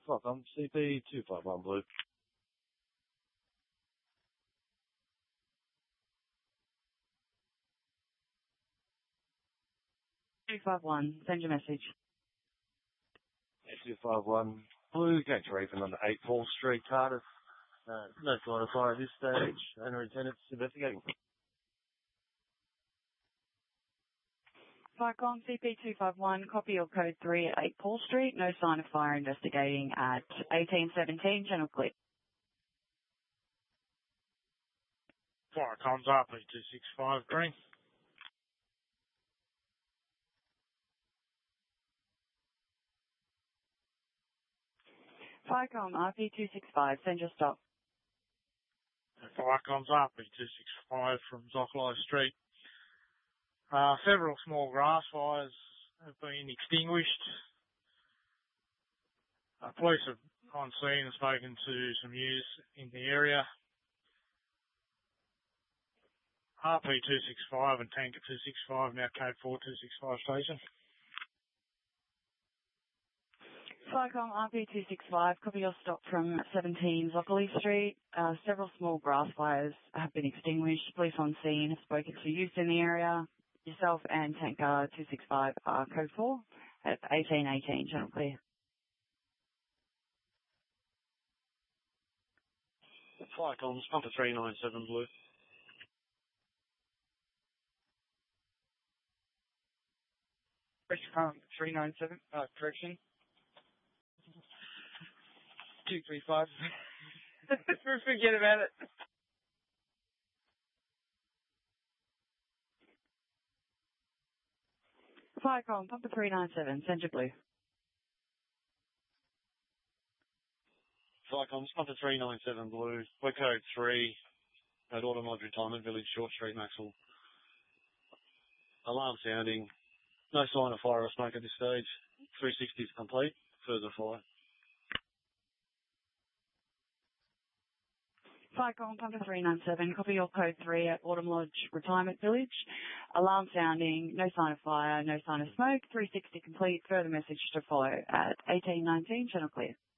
Welcome, CP251 Blue. 251, send your message. 251 Blue, going to Raven on 8 Paul Street, Cardiff. No sign of fire at this stage. Owner and tenants investigating. Vicom CP251, copy your code 3 at 8 Paul Street. No sign of fire, investigating at 1817, channel clear. Vicom's RP265 green. Vicom RP265, send your stop. Vicom's RP265 from Zocalo Street. Several small grass fires have been extinguished. Police have on scene and spoken to some youths in the area. RP265 and Tanker 265, now code 4265 station. Vicom RP265, copy your stop from 17 Zocalo Street. Several small grass fires have been extinguished. Police on scene have spoken to youth in the area. Yourself and Tanker 265 are code 4 at 1818, channel clear. Vicom's Pumper 397 Blue. Pump 397, correction. 235. Forget about it. Vicom, Pumper 397, send your blue. Vicom's Pumper 397 Blue. We're code 3 at Automod Retirement Village, Short Street, Maxwell. Alarm sounding. No sign of fire or smoke at this stage. 360 is complete. Further fire. Vicom, Pumper 397, copy your code 3 at Autumn Lodge Retirement Village. Alarm sounding, no sign of fire, no sign of smoke, 360 complete, further message to follow at 1819, channel clear.